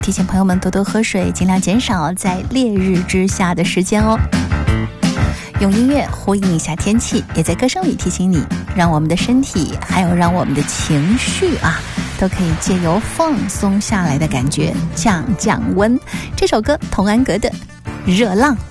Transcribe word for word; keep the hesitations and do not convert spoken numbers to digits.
提醒朋友们多多喝水，尽量减少在烈日之下的时间哦。用音乐呼应一下天气，也在歌声里提醒你，让我们的身体还有让我们的情绪啊，都可以借由放松下来的感觉降降温。这首歌童安格的《热浪》。